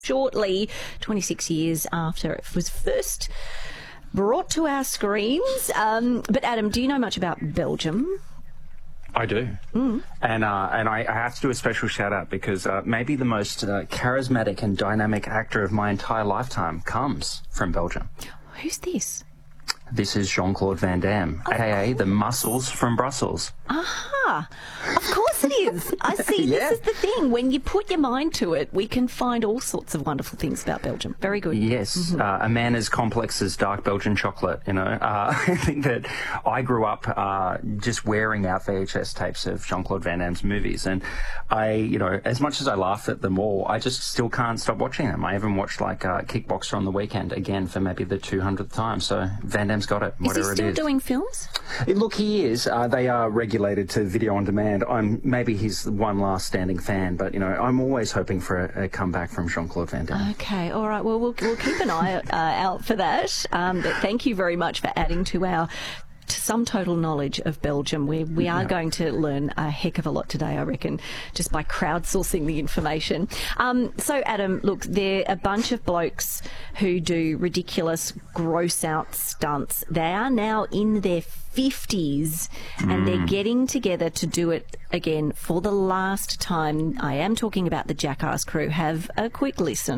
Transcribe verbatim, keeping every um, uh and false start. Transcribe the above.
shortly, twenty-six years after it was first brought to our screens. Um, but Adam, do you know much about Belgium? I do. Mm. And uh, and I, I have to do a special shout out because uh, maybe the most uh, charismatic and dynamic actor of my entire lifetime comes from Belgium. Who's this? This is Jean-Claude Van Damme, Of aka course. the Muscles from Brussels. Aha! Of course it is. I see. Yeah. This is the thing. When you put your mind to it, we can find all sorts of wonderful things about Belgium. Very good. Yes, Mm-hmm. uh, a man as complex as dark Belgian chocolate, you know. Uh, I think that I grew up uh, just wearing out V H S tapes of Jean-Claude Van Damme's movies. And I, you know, as much as I laughed at them all, I just still can't stop watching them. I even watched, like, uh, Kickboxer on the weekend, again, for maybe the two hundredth time. So Van Damme's got it, whatever Is he still it is. doing films? Eh, Look, he is. Uh, they are regulated to video on demand. I'm maybe he's the one last standing fan, but, you know, I'm always hoping for a, a comeback from Jean-Claude Van Damme. Okay, all right. Well, we'll, we'll keep an eye uh, out for that. Um, but thank you very much for adding to our to some total knowledge of Belgium. We we are Yeah. going to learn a heck of a lot today, I reckon, just by crowdsourcing the information. Um, so, Adam, look, they're a bunch of blokes who do ridiculous, gross-out stunts. They are now in their fifties and they're getting together to do it again for the last time. I am talking about the Jackass crew. Have a quick listen.